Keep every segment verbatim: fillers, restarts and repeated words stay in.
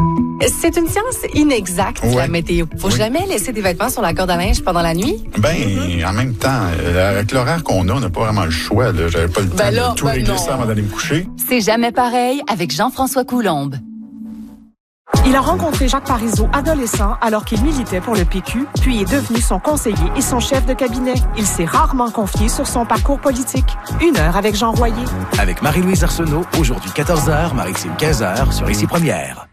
C'est une science inexacte, ouais. la météo. Faut oui. jamais laisser des vêtements sur la corde à linge pendant la nuit. Ben, mm-hmm. en même temps, avec l'horaire qu'on a, on n'a pas vraiment le choix. Là. J'avais pas le ben temps là, de tout ben régler non. ça avant d'aller me coucher. C'est jamais pareil avec Jean-François Coulombe. Il a rencontré Jacques Parizeau adolescent alors qu'il militait pour le P Q, puis est devenu son conseiller et son chef de cabinet. Il s'est rarement confié sur son parcours politique. Une heure avec Jean Royer. Avec Marie-Louise Arsenault, aujourd'hui quatorze heures, Marie-Xime quinze heures, sur Ici Première.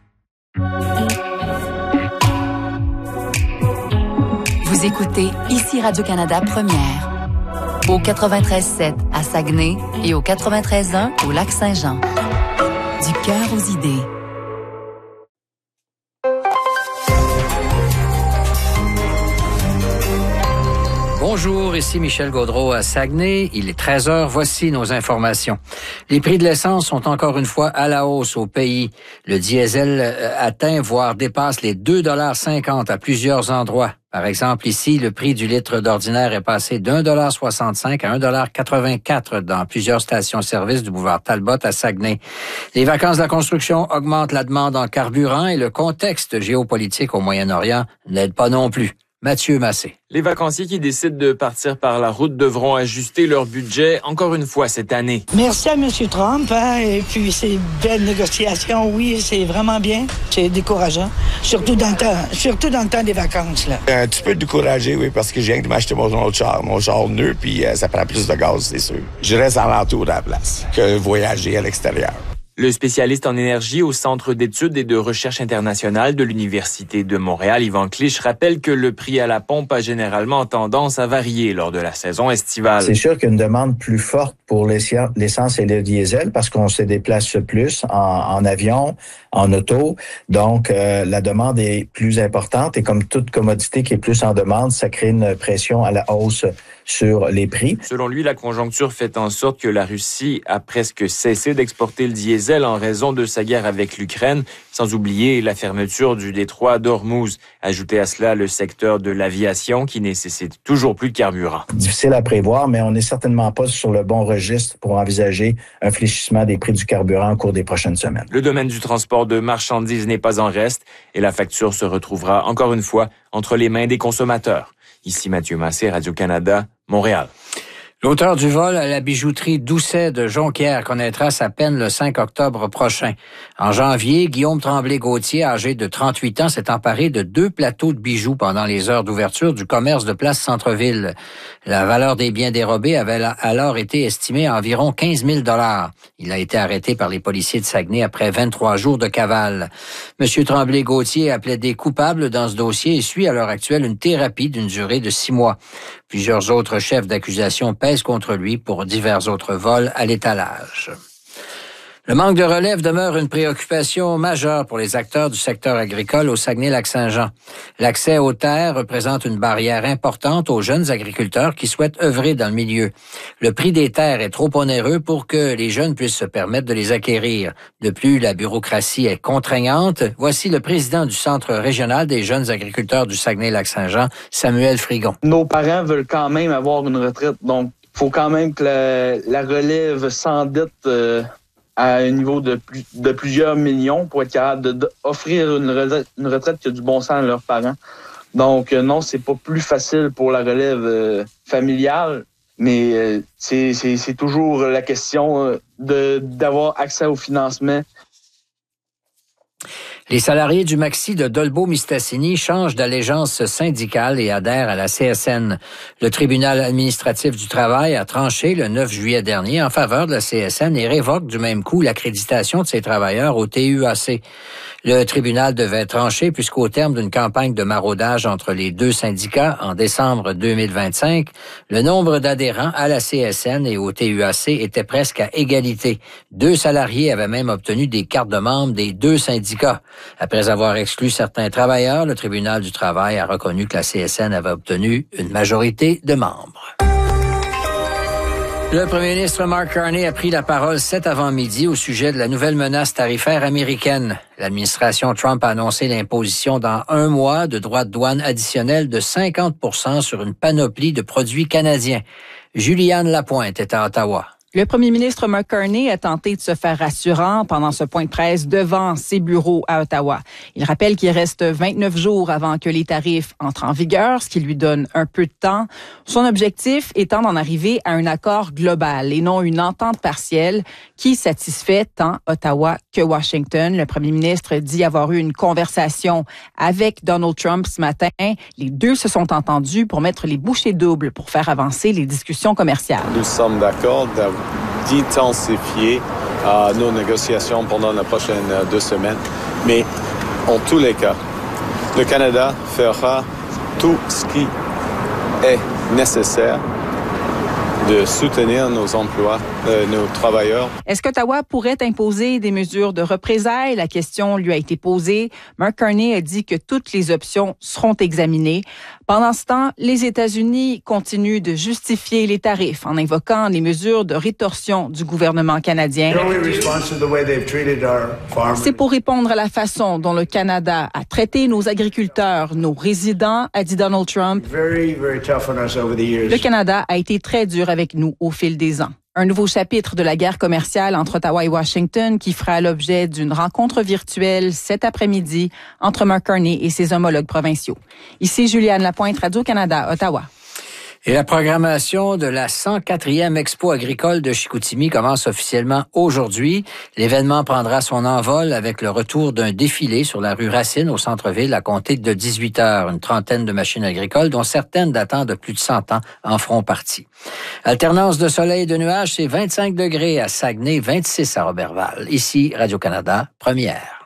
Vous écoutez Ici Radio-Canada Première. Au quatre-vingt-treize sept à Saguenay et au quatre-vingt-treize un au Lac-Saint-Jean. Du cœur aux idées. Bonjour, ici Michel Gaudreau à Saguenay. Il est treize heures. Voici nos informations. Les prix de l'essence sont encore une fois à la hausse au pays. Le diesel atteint, voire dépasse les deux dollars cinquante à plusieurs endroits. Par exemple, ici, le prix du litre d'ordinaire est passé d'un dollar soixante-cinq à un dollar quatre-vingt-quatre dans plusieurs stations-service du boulevard Talbot à Saguenay. Les vacances de la construction augmentent la demande en carburant et le contexte géopolitique au Moyen-Orient n'aide pas non plus. Mathieu Massé. Les vacanciers qui décident de partir par la route devront ajuster leur budget encore une fois cette année. Merci à M. Trump, hein, et puis ces belles négociations, oui, c'est vraiment bien. C'est décourageant, surtout dans le temps, surtout dans le temps des vacances. Là. Un petit peu découragé, oui, parce que j'ai rien de m'acheter mon autre char, mon char neuf, puis euh, ça prend plus de gaz, c'est sûr. Je reste en l'entour de la place que voyager à l'extérieur. Le spécialiste en énergie au Centre d'études et de recherche internationale de l'Université de Montréal, Yvan Clich, rappelle que le prix à la pompe a généralement tendance à varier lors de la saison estivale. C'est sûr qu'il y a une demande plus forte pour l'essence et le diesel parce qu'on se déplace plus en, en avion, en auto. Donc, euh, la demande est plus importante et comme toute commodité qui est plus en demande, ça crée une pression à la hausse sur les prix. Selon lui, la conjoncture fait en sorte que la Russie a presque cessé d'exporter le diesel en raison de sa guerre avec l'Ukraine, sans oublier la fermeture du détroit d'Ormuz. Ajoutez à cela le secteur de l'aviation qui nécessite toujours plus de carburant. Difficile à prévoir, mais on n'est certainement pas sur le bon registre pour envisager un fléchissement des prix du carburant au cours des prochaines semaines. Le domaine du transport de marchandises n'est pas en reste et la facture se retrouvera encore une fois entre les mains des consommateurs. Ici Mathieu Massé, Radio-Canada, Montréal. L'auteur du vol à la bijouterie Doucet de Jonquière connaîtra sa peine le cinq octobre prochain. En janvier, Guillaume Tremblay-Gauthier, âgé de trente-huit ans, s'est emparé de deux plateaux de bijoux pendant les heures d'ouverture du commerce de Place Centre-Ville. La valeur des biens dérobés avait alors été estimée à environ quinze mille dollars. Il a été arrêté par les policiers de Saguenay après vingt-trois jours de cavale. Monsieur Tremblay-Gauthier a plaidé coupable dans ce dossier et suit à l'heure actuelle une thérapie d'une durée de six mois. Plusieurs autres chefs d'accusation pèsent contre lui pour divers autres vols à l'étalage. Le manque de relève demeure une préoccupation majeure pour les acteurs du secteur agricole au Saguenay-Lac-Saint-Jean. L'accès aux terres représente une barrière importante aux jeunes agriculteurs qui souhaitent œuvrer dans le milieu. Le prix des terres est trop onéreux pour que les jeunes puissent se permettre de les acquérir. De plus, la bureaucratie est contraignante. Voici le président du Centre régional des jeunes agriculteurs du Saguenay-Lac-Saint-Jean, Samuel Frigon. Nos parents veulent quand même avoir une retraite, donc il faut quand même que la, la relève s'endette euh, à un niveau de, plus, de plusieurs millions pour être capable d'offrir une retraite, une retraite qui a du bon sens à leurs parents. Donc euh, non, c'est pas plus facile pour la relève euh, familiale, mais euh, c'est, c'est, c'est toujours la question euh, de, d'avoir accès au financement. Les salariés du Maxi de Dolbeau-Mistassini changent d'allégeance syndicale et adhèrent à la C S N. Le tribunal administratif du travail a tranché le neuf juillet dernier en faveur de la C S N et révoque du même coup l'accréditation de ses travailleurs au T U A C. Le tribunal devait trancher puisqu'au terme d'une campagne de maraudage entre les deux syndicats en décembre deux mille vingt-cinq, le nombre d'adhérents à la C S N et au T U A C était presque à égalité. Deux salariés avaient même obtenu des cartes de membres des deux syndicats. Après avoir exclu certains travailleurs, le tribunal du travail a reconnu que la C S N avait obtenu une majorité de membres. Le premier ministre Mark Carney a pris la parole cet avant-midi au sujet de la nouvelle menace tarifaire américaine. L'administration Trump a annoncé l'imposition dans un mois de droits de douane additionnels de cinquante pour cent sur une panoplie de produits canadiens. Juliane Lapointe est à Ottawa. Le premier ministre Mark Carney a tenté de se faire rassurant pendant ce point de presse devant ses bureaux à Ottawa. Il rappelle qu'il reste vingt-neuf jours avant que les tarifs entrent en vigueur, ce qui lui donne un peu de temps. Son objectif étant d'en arriver à un accord global et non une entente partielle qui satisfait tant Ottawa que Washington. Le premier ministre dit avoir eu une conversation avec Donald Trump ce matin. Les deux se sont entendus pour mettre les bouchées doubles pour faire avancer les discussions commerciales. Nous sommes d'accord d'intensifier euh, nos négociations pendant les prochaines euh, deux semaines. Mais en tous les cas, le Canada fera tout ce qui est nécessaire de soutenir nos emplois, euh, nos travailleurs. Est-ce qu'Ottawa pourrait imposer des mesures de représailles? La question lui a été posée. Mark Carney a dit que toutes les options seront examinées. Pendant ce temps, les États-Unis continuent de justifier les tarifs en invoquant les mesures de rétorsion du gouvernement canadien. C'est pour répondre à la façon dont le Canada a traité nos agriculteurs, nos résidents, a dit Donald Trump. Le Canada a été très dur avec nous au fil des ans. Un nouveau chapitre de la guerre commerciale entre Ottawa et Washington qui fera l'objet d'une rencontre virtuelle cet après-midi entre Mark Carney et ses homologues provinciaux. Ici Juliane Lapointe, Radio-Canada, Ottawa. Et la programmation de la cent quatrième Expo agricole de Chicoutimi commence officiellement aujourd'hui. L'événement prendra son envol avec le retour d'un défilé sur la rue Racine au centre-ville à compter de dix-huit heures. Une trentaine de machines agricoles, dont certaines datant de plus de cent ans, en feront partie. Alternance de soleil et de nuages, c'est vingt-cinq degrés à Saguenay, vingt-six à Roberval. Ici, Radio-Canada, première.